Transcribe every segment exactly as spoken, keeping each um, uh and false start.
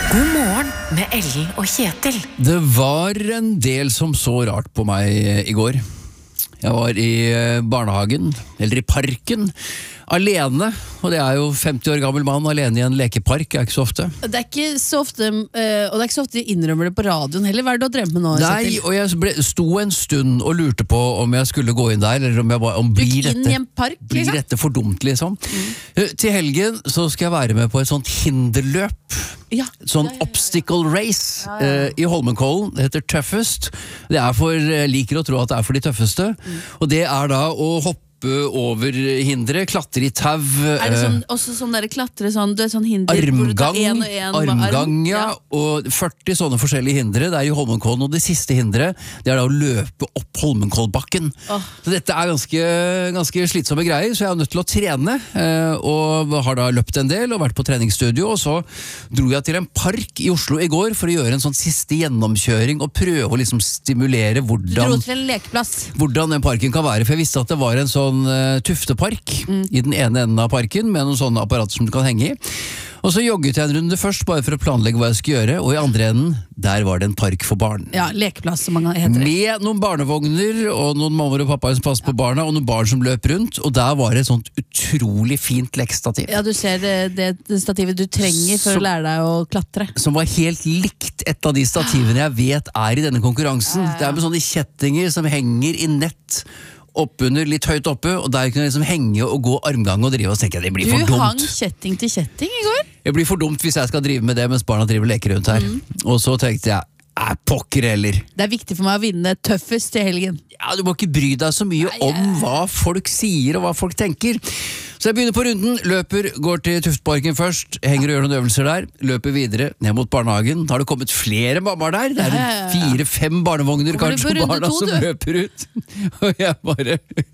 God morgen med Ellen og Kjetil. Det var en del som så rart på meg i går. Jeg var i barnehagen, eller i parken, alene, og det er jo femti år gammel mann alene i en lekepark, er ikke så ofte. Det er ikke så ofte, øh, og det er ikke så ofte de innrømmer det på radioen heller. Hva er det du har drømt med nå? Nei, Kjetil? og jeg ble, sto en stund og lurte på om jeg skulle gå inn der, eller om jeg bare, om Du blir gikk inn dette, i en park, blir liksom? dette for dumt, liksom. Mm. Til helgen så skal jeg være med på et sånt hinderløp. Ja. Sånn Ja, ja, ja, ja. obstacle race Ja, ja. eh, i Holmenkollen. Det heter Toughest. Det er for, jeg liker å tro at det er for de tøffeste. Mm. Og det er da å hoppe over hindre, klatre i tau. Er det sånn, også sånn der klatre, sånn, du er sånn hinder hvor du tar Armgang, en og en med armgang arm? ja, og førti sånne forskjellige hindre. Det er i Holmenkollen, og det siste hindret det er da å løpe opp Holmenkollbakken. Åh. Så dette er ganske, ganske slitsomme greier, så jeg er nødt til å trene, eh, og har da løpt en del og vært på treningsstudio, og så dro jeg til en park i Oslo i går for å gjøre en sånn siste gjennomkjøring og prøve å liksom stimulere Du hvordan dro til en lekeplass. hvordan den parken kan være, for jeg visste at det var en sånn uh, tuftepark i den ene enden av parken, med noen sånne apparater som du kan henge i. Og så jogget jeg en runde først, bare for å planlegge hva jeg skulle gjøre, og i andre enden, der var det en park for barn. Ja, lekeplass som mange heter det. Med noen barnevogner, og noen mammer og pappaer som passer på barna, og noen barn som løp rundt, og der var det et sånt utrolig fint lekestativ. Ja, du ser det, det, det stativet du trenger for Så- å lære deg å klatre. Som var helt likt et av de stativene jeg vet er i denne konkurransen. Ja, ja, ja. Det er med sånne kjettinger som henger i nett oppunder, litt høyt oppe, og der kunne jeg liksom henge og gå armgang og drive, og så tenker jeg det blir Du for hang dumt. kjetting til kjetting i går. Det blir for dumt hvis jeg skal drive med det mens barna driver og leker rundt her. Mm. Og så tenkte jeg, æ, pokker heller. Det er viktig for meg å vinne tøffest til helgen. Ja, du må ikke bry deg så mye Nei, om hva folk sier og hva folk tenker. Så jeg begynner på runden, løper, går til Tuftparken først, henger og gjør noen øvelser der, løper videre, ned mot barnehagen. Da har det kommet flere mammaer der, det er Ja, ja, ja. fire-fem barnevogner Kommer du kanskje, på runde barna to, som du? løper ut. Og jeg bare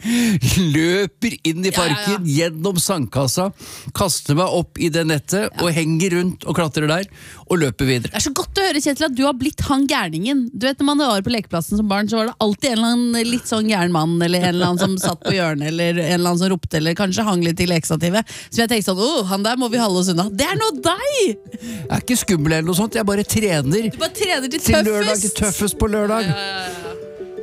løper inn i Ja, parken, ja, gjennom sandkassa, kaster meg opp i det nettet, og henger rundt og klatrer der, og løper videre. Det er så godt å høre, Kjetil, at du har blitt han gærningen. Du vet, når man var på lekeplassen som barn, så var det alltid en eller annen litt sånn gæren mann, eller en eller annen som satt på hjørnet, eller en eller annen som ropte, eller kanskje hang litt i lekestativet. Så jeg tenkte sånn, åh, han der må vi holde oss unna. Det er nå deg! Jeg er ikke skummel eller noe sånt, jeg bare trener Du bare trener til til lørdag, til tøffest. tøffest på lørdag. Ja, ja, ja.